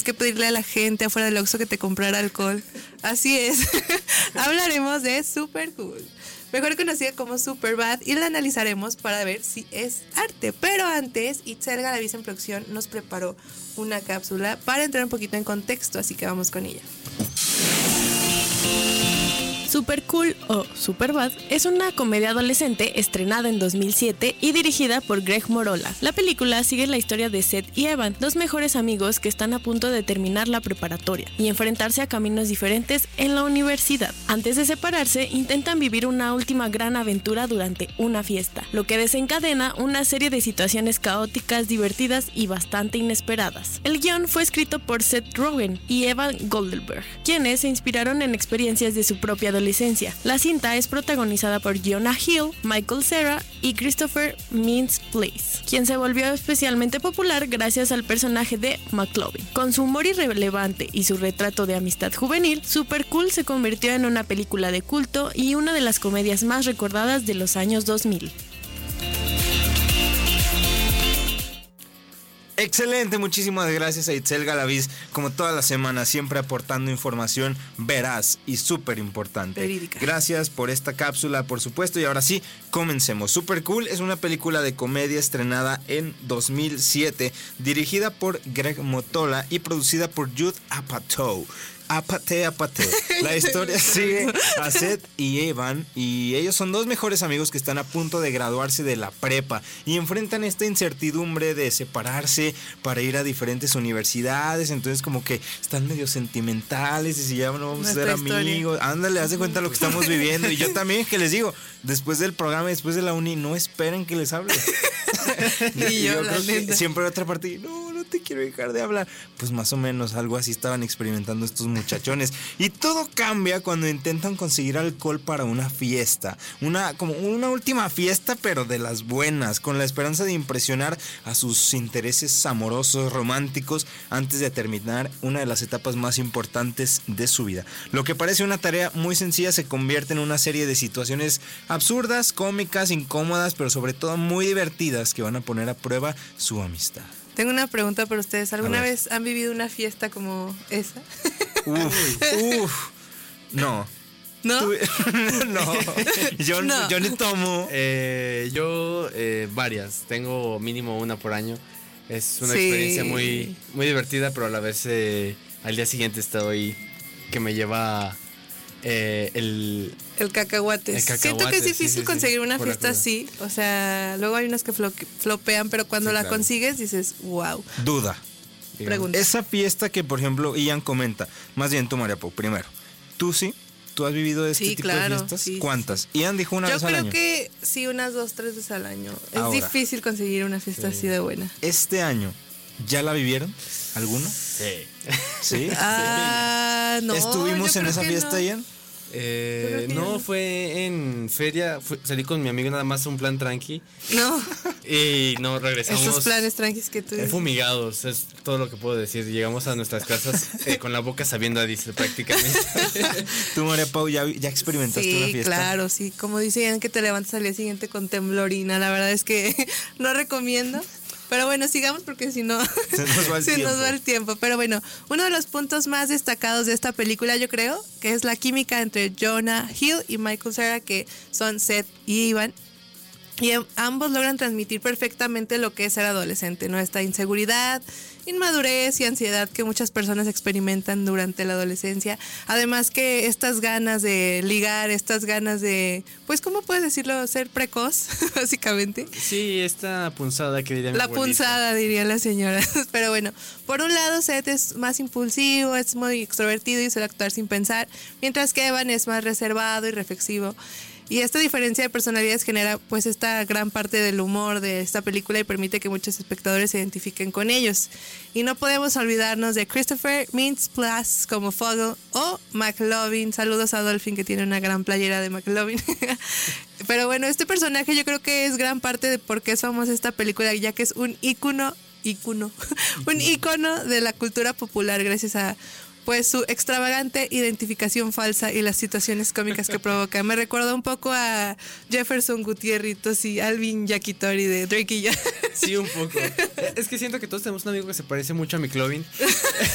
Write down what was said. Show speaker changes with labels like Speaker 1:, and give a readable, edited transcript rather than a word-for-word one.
Speaker 1: que pedirle a la gente afuera del Oxxo que te comprara alcohol. Así es. Hablaremos de Super Cool, mejor conocida como Superbad, y la analizaremos para ver si es arte. Pero antes, Itzel Galaviz en producción nos preparó una cápsula para entrar un poquito en contexto, así que vamos con ella.
Speaker 2: Super Cool o Superbad es una comedia adolescente estrenada en 2007 y dirigida por Greg Morola. La película sigue la historia de Seth y Evan, dos mejores amigos que están a punto de terminar la preparatoria y enfrentarse a caminos diferentes en la universidad. Antes de separarse, intentan vivir una última gran aventura durante una fiesta, lo que desencadena una serie de situaciones caóticas, divertidas y bastante inesperadas. El guión fue escrito por Seth Rogen y Evan Goldberg, quienes se inspiraron en experiencias de su propia adolescencia. La cinta es protagonizada por Jonah Hill, Michael Cera y Christopher Mintz-Plasse, quien se volvió especialmente popular gracias al personaje de McLovin. Con su humor irrelevante y su retrato de amistad juvenil, Super Cool se convirtió en una película de culto y una de las comedias más recordadas de los años 2000.
Speaker 3: Excelente, muchísimas gracias a Itzel Galaviz, como toda la semana, siempre aportando información veraz y súper importante.
Speaker 1: Verídica.
Speaker 3: Gracias por esta cápsula, por supuesto, y ahora sí, comencemos. Super Cool es una película de comedia estrenada en 2007, dirigida por Greg Mottola y producida por Judd Apatow. Apate. La historia sigue a Seth y Evan, y ellos son dos mejores amigos que están a punto de graduarse de la prepa y enfrentan esta incertidumbre de separarse para ir a diferentes universidades. Entonces como que están medio sentimentales y si ya no vamos a ser amigos, ándale, haz de cuenta lo que estamos viviendo. Y yo también, que les digo, después del programa, después de la uni, no esperen que les hable. Y yo creo que siempre hay otra parte, no te quiero dejar de hablar. Pues más o menos algo así estaban experimentando estos muchachones. Y todo cambia cuando intentan conseguir alcohol para una fiesta. Como una última fiesta, pero de las buenas, con la esperanza de impresionar a sus intereses amorosos, románticos, antes de terminar una de las etapas más importantes de su vida. Lo que parece una tarea muy sencilla se convierte en una serie de situaciones absurdas, cómicas, incómodas, pero sobre todo muy divertidas que van a poner a prueba su amistad.
Speaker 1: Tengo una pregunta para ustedes. ¿Alguna vez han vivido una fiesta como esa?
Speaker 3: No.
Speaker 1: ¿No?
Speaker 3: No. Yo ni tomo.
Speaker 4: Varias. Tengo mínimo una por año. Es una experiencia muy, muy divertida, pero a la vez al día siguiente estoy que me lleva el
Speaker 1: cacahuate. Siento que es difícil conseguir una fiesta así. O sea, luego hay unas que flopean, pero cuando la consigues dices, wow.
Speaker 3: Duda.
Speaker 1: Pregunta.
Speaker 3: Esa fiesta que, por ejemplo, Ian comenta, más bien tú, María Pau, primero. ¿Tú sí? ¿Tú has vivido este tipo de fiestas? Sí, ¿cuántas? Sí. Ian dijo una vez al año.
Speaker 1: Yo creo que sí, unas 2, 3 veces al año. Es difícil conseguir una fiesta así de buena.
Speaker 3: Este año, ¿ya la vivieron? ¿Alguno?
Speaker 4: Sí.
Speaker 3: ¿Sí?
Speaker 1: No.
Speaker 3: ¿Estuvimos en esa fiesta, Ian?
Speaker 4: No, fue en feria. Salí con mi amigo nada más un plan tranqui.
Speaker 1: No.
Speaker 4: Y no regresamos.
Speaker 1: Esos planes tranquis que tú dices.
Speaker 4: Fumigados, es todo lo que puedo decir. Llegamos a nuestras casas con la boca sabiendo a diésel prácticamente.
Speaker 3: ¿Tú, María Pau, ya experimentaste una fiesta?
Speaker 1: Claro, sí. Como dicen que te levantas al día siguiente con temblorina. La verdad es que no recomiendo. Pero bueno, sigamos porque si no
Speaker 3: se nos va
Speaker 1: el tiempo. Pero bueno, uno de los puntos más destacados de esta película, yo creo, que es la química entre Jonah Hill y Michael Cera, que son Seth y Evan. Y ambos logran transmitir perfectamente lo que es ser adolescente, ¿no? Esta inseguridad, inmadurez y ansiedad que muchas personas experimentan durante la adolescencia. Además que estas ganas de ligar, estas ganas de, pues, ¿cómo puedes decirlo? Ser precoz, básicamente.
Speaker 4: Sí, esta punzada que diría mi abuelita.
Speaker 1: Punzada, diría la señora. Pero bueno, por un lado Seth es más impulsivo, es muy extrovertido y suele actuar sin pensar, mientras que Evan es más reservado y reflexivo. Y esta diferencia de personalidades genera pues esta gran parte del humor de esta película y permite que muchos espectadores se identifiquen con ellos. Y no podemos olvidarnos de Christopher Mintz-Plasse como Foggle o McLovin. Saludos a Dolphin, que tiene una gran playera de McLovin. Pero bueno, este personaje yo creo que es gran parte de por qué es famosa esta película, ya que es un ícono de la cultura popular gracias a pues su extravagante identificación falsa y las situaciones cómicas que provoca. Me recuerda un poco a Jefferson Gutiérrez y Alvin Yakitori de Drake y Josh.
Speaker 4: Sí, un poco. Es que siento que todos tenemos un amigo que se parece mucho a McLovin.